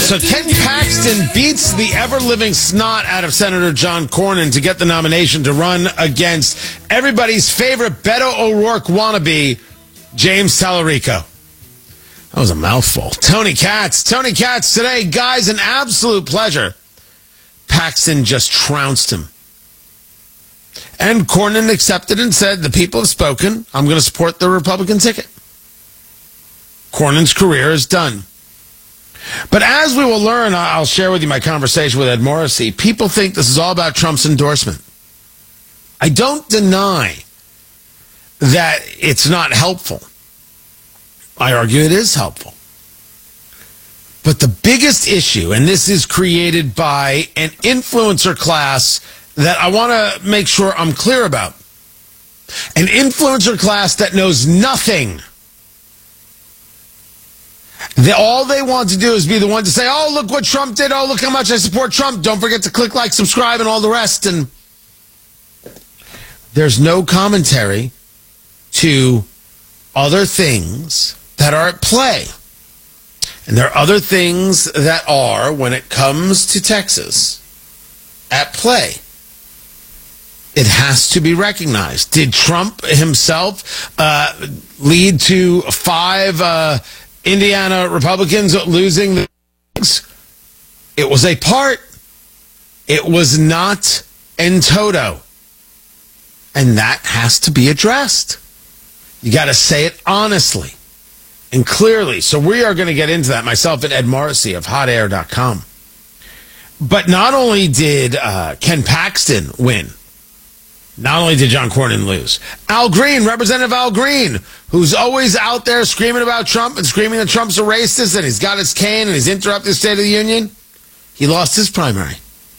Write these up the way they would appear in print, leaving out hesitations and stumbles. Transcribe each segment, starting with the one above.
So Ken Paxton beats the ever-living snot out of Senator John Cornyn to get the nomination to run against everybody's favorite Beto O'Rourke wannabe, James Tallarico. That was a mouthful. Tony Katz today. Guys, an absolute pleasure. Paxton just trounced him. And Cornyn accepted and said, the people have spoken. I'm going to support the Republican ticket. Cornyn's career is done. But as we will learn, I'll share with you my conversation with Ed Morrissey. People think this is all about Trump's endorsement. I don't deny that it's not helpful. I argue it is helpful. But the biggest issue, and this is created by an influencer class that I want to make sure I'm clear about. An influencer class that knows nothing. All they want to do is be the one to say, oh, look what Trump did. Oh, look how much I support Trump. Don't forget to click like, subscribe, and all the rest. And there's no commentary to other things that are at play. And there are other things that are, when it comes to Texas, at play. It has to be recognized. Did Trump himself lead to 5 Indiana Republicans losing the things? It was a part. It was not en toto. And that has to be addressed. You got to say it honestly and clearly. So we are going to get into that, myself and Ed Morrissey of hotair.com. But not only did Ken Paxton win, not only did John Cornyn lose, Al Green, Representative Al Green, who's always out there screaming about Trump and screaming that Trump's a racist and he's got his cane and he's interrupted the State of the Union, he lost his primary.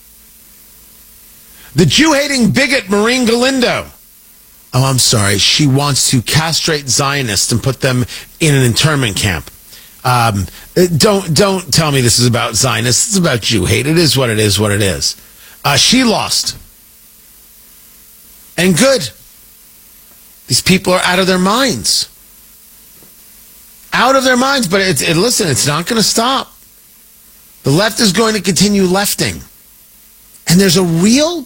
The Jew-hating bigot Maureen Galindo. Oh, I'm sorry. She wants to castrate Zionists and put them in an internment camp. Don't tell me this is about Zionists. It's about Jew hate. It is what it is. She lost. And good. These people are out of their minds. Out of their minds. But listen, it's not going to stop. The left is going to continue lefting. And there's a real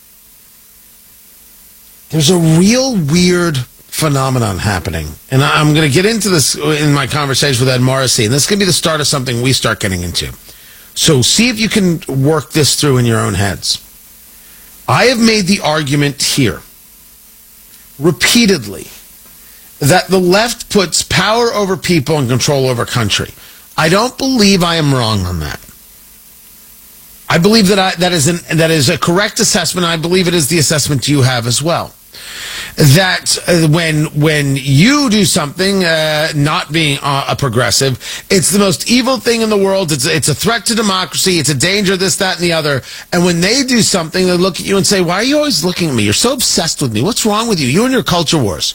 weird phenomenon happening. And I'm going to get into this in my conversation with Ed Morrissey. And this is going to be the start of something we start getting into. So see if you can work this through in your own heads. I have made the argument here repeatedly that the left puts power over people and control over country. I don't believe I am wrong on that. I believe that is a correct assessment. I believe it is the assessment you have as well. That when you do something, not being a progressive, it's the most evil thing in the world. It's a threat to democracy. It's a danger, this, that, and the other. And when they do something, they look at you and say, why are you always looking at me? You're so obsessed with me. What's wrong with you? You and your culture wars.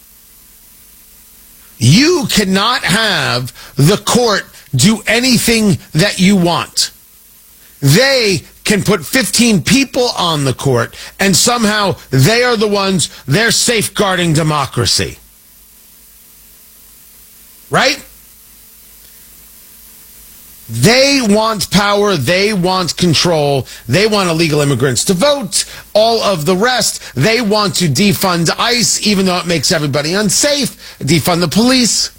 You cannot have the court do anything that you want. They can put 15 people on the court, and somehow they are the ones, they're safeguarding democracy. Right? They want power, they want control, they want illegal immigrants to vote, all of the rest. They want to defund ICE, even though it makes everybody unsafe, defund the police.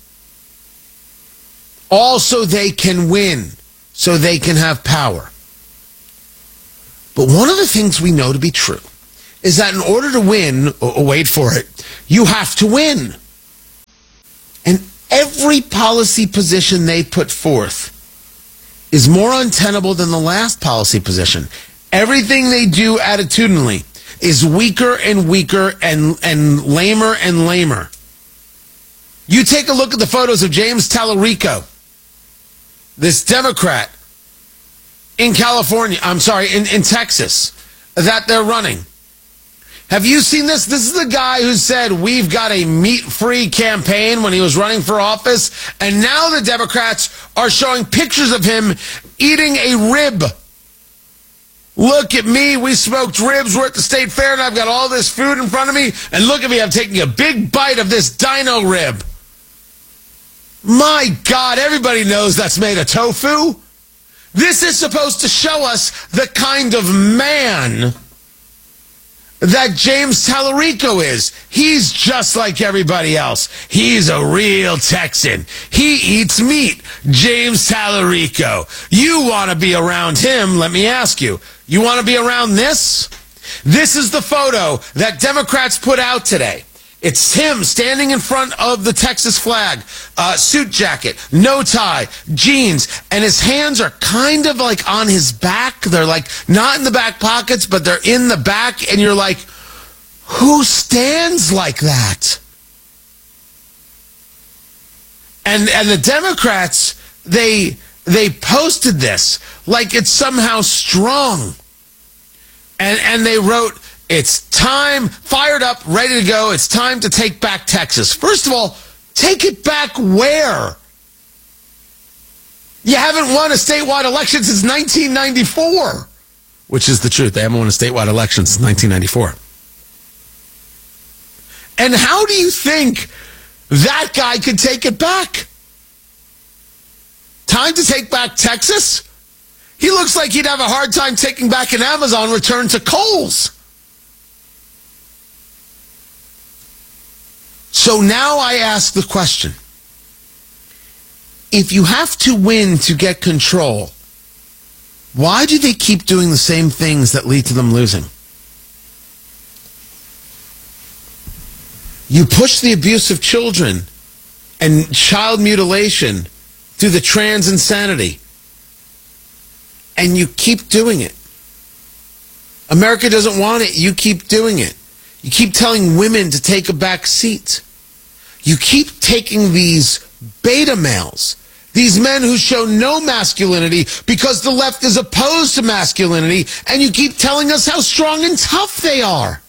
All so they can win, so they can have power. But one of the things we know to be true is that in order to win, wait for it, you have to win. And every policy position they put forth is more untenable than the last policy position. Everything they do attitudinally is weaker and weaker and lamer and lamer. You take a look at the photos of James Tallarico, this Democrat, in California, in Texas, that they're running. Have you seen this? This is the guy who said we've got a meat-free campaign when he was running for office, and now the Democrats are showing pictures of him eating a rib. Look at me, we smoked ribs, we're at the state fair, and I've got all this food in front of me, and look at me, I'm taking a big bite of this dino rib. My God, everybody knows that's made of tofu. This is supposed to show us the kind of man that James Tallarico is. He's just like everybody else. He's a real Texan. He eats meat. James Tallarico. You want to be around him, let me ask you. You want to be around this? This is the photo that Democrats put out today. It's him standing in front of the Texas flag, suit jacket, no tie, jeans, and his hands are kind of like on his back. They're like not in the back pockets, but they're in the back, and you're like, who stands like that? And the Democrats, they posted this like it's somehow strong. And they wrote, it's time, fired up, ready to go. It's time to take back Texas. First of all, take it back where? You haven't won a statewide election since 1994, which is the truth. They haven't won a statewide election since 1994. And how do you think that guy could take it back? Time to take back Texas? He looks like he'd have a hard time taking back an Amazon return to Kohl's. So now I ask the question, if you have to win to get control, why do they keep doing the same things that lead to them losing? You push the abuse of children and child mutilation through the trans insanity, and you keep doing it. America doesn't want it. You keep doing it. You keep telling women to take a back seat. You keep taking these beta males, these men who show no masculinity because the left is opposed to masculinity, and you keep telling us how strong and tough they are.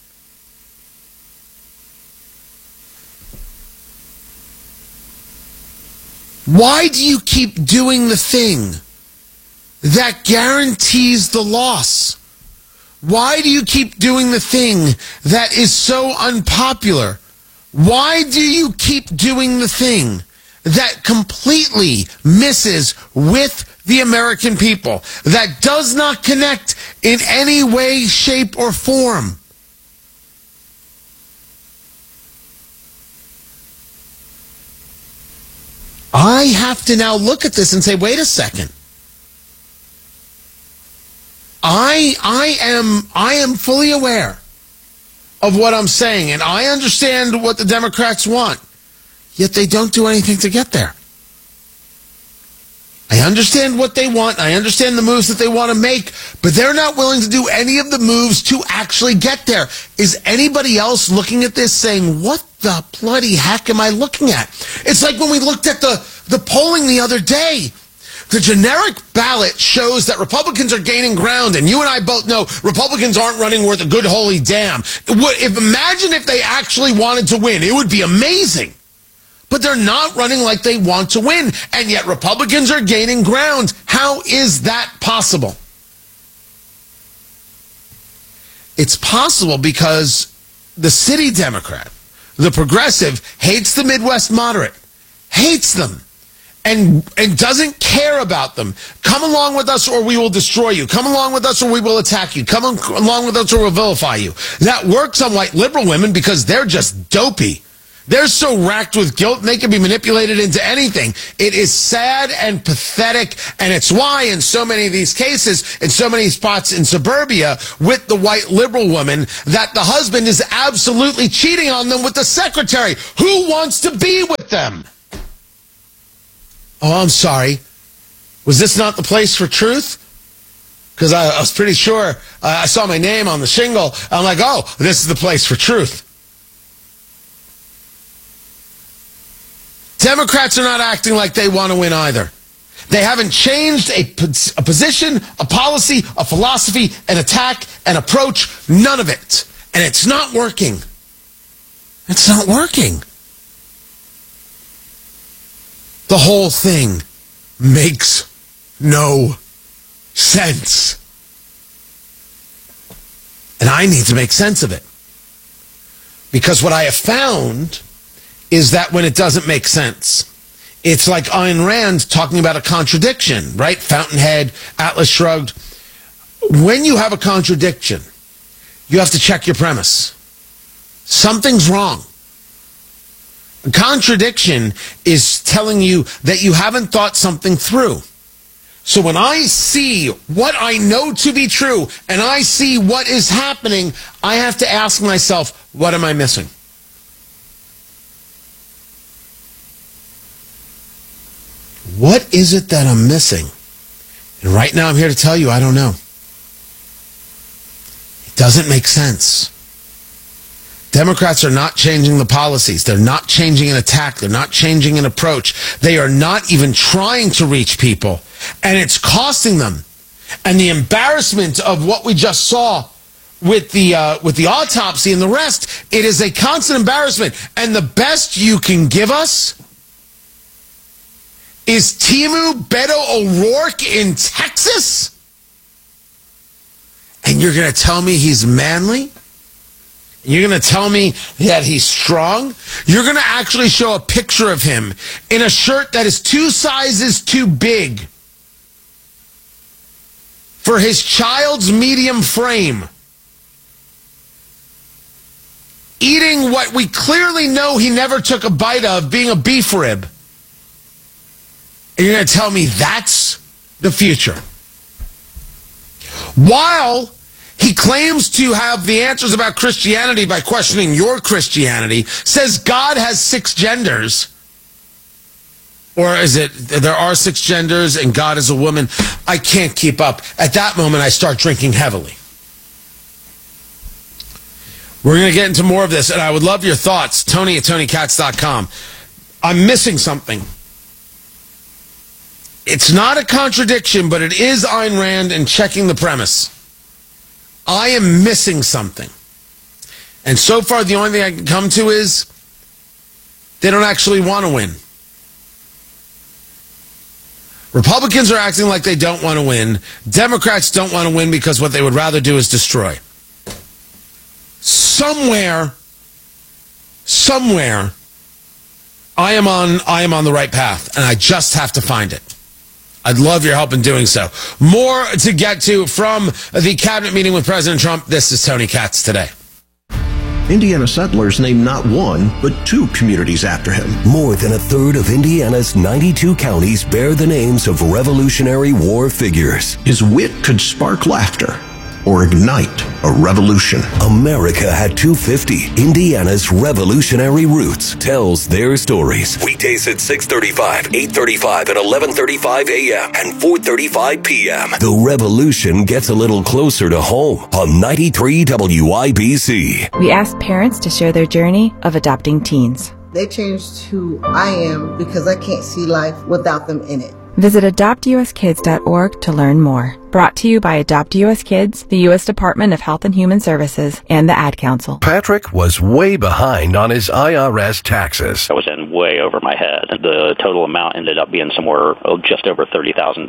Why do you keep doing the thing that guarantees the loss? Why do you keep doing the thing that is so unpopular? Why do you keep doing the thing that completely misses with the American people, that does not connect in any way, shape, or form? I have to now look at this and say, wait a second. I am fully aware of what I'm saying, and I understand what the Democrats want, yet they don't do anything to get there. I understand what they want. I understand the moves that they want to make, but they're not willing to do any of the moves to actually get there. Is anybody else looking at this saying, what the bloody heck am I looking at? It's like when we looked at the polling the other day. The generic ballot shows that Republicans are gaining ground, and you and I both know Republicans aren't running worth a good holy damn. Imagine if they actually wanted to win. It would be amazing. But they're not running like they want to win, and yet Republicans are gaining ground. How is that possible? It's possible because the city Democrat, the progressive, hates the Midwest moderate, hates them, and doesn't care about them. Come along with us or we will destroy you. Come along with us or we will attack you. Come along with us or we'll vilify you. That works on white liberal women because they're just dopey. They're so racked with guilt, and they can be manipulated into anything. It is sad and pathetic, and it's why in so many of these cases, in so many spots in suburbia with the white liberal woman, that the husband is absolutely cheating on them with the secretary. Who wants to be with them? Oh, I'm sorry. Was this not the place for truth? Because I was pretty sure I saw my name on the shingle. I'm like, oh, this is the place for truth. Democrats are not acting like they want to win either. They haven't changed a position, a policy, a philosophy, an attack, an approach, none of it. And it's not working. It's not working. The whole thing makes no sense. And I need to make sense of it. Because what I have found is that when it doesn't make sense, It's like Ayn Rand talking about a contradiction, right? Fountainhead, Atlas Shrugged. When you have a contradiction, you have to check your premise. Something's wrong. A contradiction is telling you that you haven't thought something through. So when I see what I know to be true and I see what is happening, I have to ask myself, what am I missing? What is it that I'm missing? And right now I'm here to tell you, I don't know. It doesn't make sense. Democrats are not changing the policies. They're not changing an attack. They're not changing an approach. They are not even trying to reach people. And it's costing them. And the embarrassment of what we just saw with the autopsy and the rest, it is a constant embarrassment. And the best you can give us is Timu Beto O'Rourke in Texas? And you're going to tell me he's manly? You're going to tell me that he's strong? You're going to actually show a picture of him in a shirt that is 2 sizes too big for his child's medium frame, eating what we clearly know he never took a bite of, being a beef rib. And you're going to tell me that's the future. While he claims to have the answers about Christianity by questioning your Christianity, says God has 6 genders. Or is it there are 6 genders and God is a woman? I can't keep up. At that moment, I start drinking heavily. We're going to get into more of this, and I would love your thoughts. Tony at TonyKatz.com. I'm missing something. It's not a contradiction, but it is Ayn Rand and checking the premise. I am missing something. And so far, the only thing I can come to is they don't actually want to win. Republicans are acting like they don't want to win. Democrats don't want to win because what they would rather do is destroy. Somewhere, I am on the right path, and I just have to find it. I'd love your help in doing so. More to get to from the cabinet meeting with President Trump. This is Tony Katz Today. Indiana settlers named not 1, but 2 communities after him. More than a third of Indiana's 92 counties bear the names of Revolutionary War figures. His wit could spark laughter or ignite a revolution. America at 250, Indiana's revolutionary roots, tells their stories. Weekdays at 6:35, 8:35, and 11:35 a.m. and 4:35 p.m. The revolution gets a little closer to home on 93 WIBC. We asked parents to share their journey of adopting teens. They changed who I am because I can't see life without them in it. Visit adoptuskids.org to learn more. Brought to you by Adopt US Kids, the U.S. Department of Health and Human Services, and the Ad Council. Patrick was way behind on his IRS taxes. I was in way over my head. The total amount ended up being somewhere just over $30,000.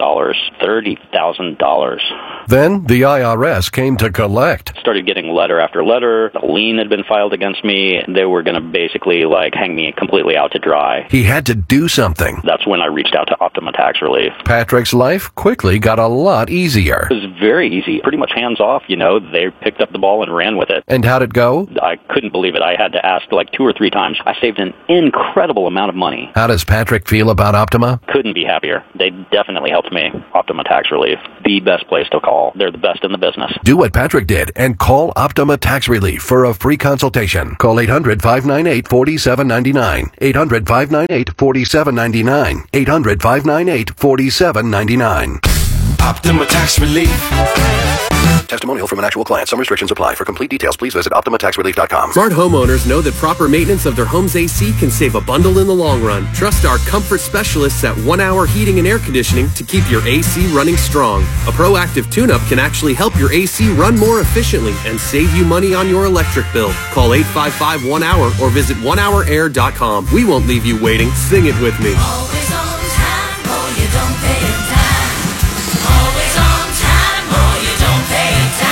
$30,000. Then the IRS came to collect. Started getting letter after letter. A lien had been filed against me. They were going to basically hang me completely out to dry. He had to do something. That's when I reached out to Optima Tax Relief. Patrick's life quickly got a lot easier. It was very easy, pretty much hands off, They picked up the ball and ran with it. And how'd it go? I couldn't believe it. I had to ask 2 or 3 times. I saved an incredible amount of money. How does Patrick feel about Optima? Couldn't be happier. They definitely helped me. Optima Tax Relief, the best place to call. They're the best in the business. Do what Patrick did and call Optima Tax Relief for a free consultation. Call 800-598-4799. 800-598-4799. 800-598-4799. Optima Tax Relief. Testimonial from an actual client. Some restrictions apply. For complete details, please visit OptimaTaxRelief.com. Smart homeowners know that proper maintenance of their home's AC can save a bundle in the long run. Trust our comfort specialists at 1 Hour Heating and Air Conditioning to keep your AC running strong. A proactive tune-up can actually help your AC run more efficiently and save you money on your electric bill. Call 855-1HOUR or visit onehourair.com. We won't leave you waiting. Sing it with me. Always on time, or you don't pay a dime. Always on time, or you don't pay a dime.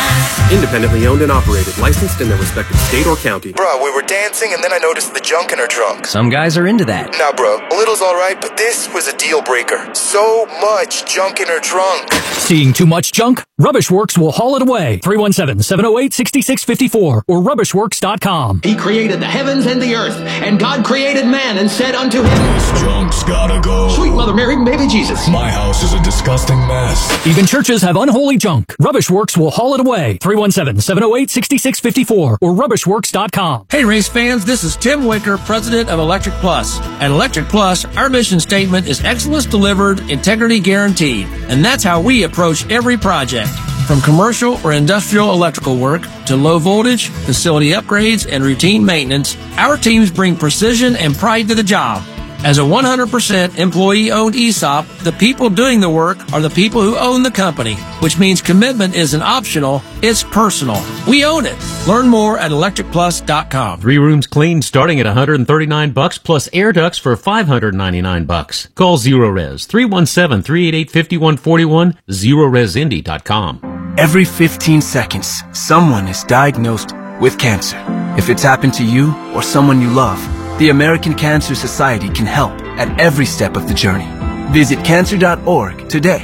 Independently owned and operated, licensed in their respective state or county. Bruh, we were dancing and then I noticed the junk in her trunk. Some guys are into that. Nah, bro, a little's alright, but this was a deal breaker. So much junk in her trunk. Seeing too much junk? Rubbish Works will haul it away. 317-708-6654 or rubbishworks.com. He created the heavens and the earth, and God created man and said unto him, "This junk's gotta go. Sweet Mother Mary, baby Jesus. My house is a disgusting mess." Even churches have unholy junk. Rubbish Works will haul it away. 317-708-6654 or rubbishworks.com. Hey race fans, this is Tim Wicker, president of Electric Plus. At Electric Plus, our mission statement is excellence delivered, integrity guaranteed. And that's how we approach every project. From commercial or industrial electrical work to low voltage, facility upgrades, and routine maintenance, our teams bring precision and pride to the job. As a 100% employee-owned ESOP, the people doing the work are the people who own the company, which means commitment isn't optional, it's personal. We own it. Learn more at electricplus.com. 3 rooms clean starting at $139 plus air ducts for $599. Call Zero-Res 317-388-5141, ZeroResIndy.com. Every 15 seconds, someone is diagnosed with cancer. If it's happened to you or someone you love, the American Cancer Society can help at every step of the journey. Visit cancer.org today.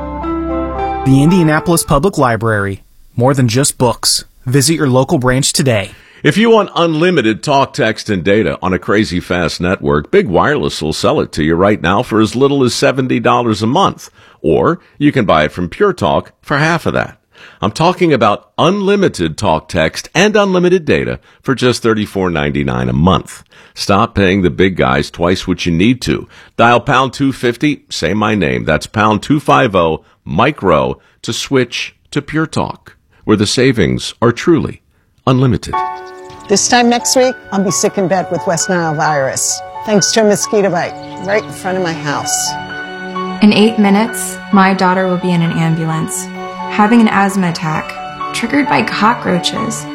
The Indianapolis Public Library. More than just books. Visit your local branch today. If you want unlimited talk, text, and data on a crazy fast network, Big Wireless will sell it to you right now for as little as $70 a month. Or you can buy it from Pure Talk for half of that. I'm talking about unlimited talk, text, and unlimited data for just $34.99 a month. Stop paying the big guys twice what you need to. Dial pound 250, say my name. That's pound 250, micro, to switch to Pure Talk, where the savings are truly unlimited. This time next week, I'll be sick in bed with West Nile virus, thanks to a mosquito bite right in front of my house. In 8 minutes, my daughter will be in an ambulance, having an asthma attack, triggered by cockroaches.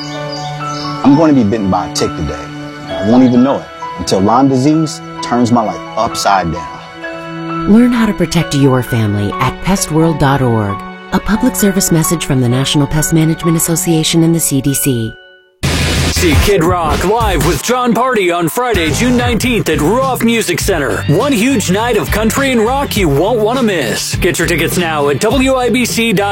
I'm going to be bitten by a tick today. I won't even know it until Lyme disease turns my life upside down. Learn how to protect your family at pestworld.org. A public service message from the National Pest Management Association and the CDC. See Kid Rock live with John Party on Friday, June 19th at Ruoff Music Center. One huge night of country and rock you won't want to miss. Get your tickets now at WIBC.com.